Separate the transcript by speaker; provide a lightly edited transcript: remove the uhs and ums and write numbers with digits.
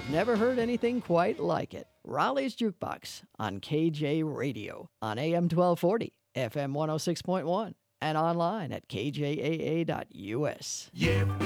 Speaker 1: Never heard anything quite like it. Raleigh's Jukebox on KJ Radio on AM 1240, FM 106.1, and online at kjaa.us.
Speaker 2: Yeah.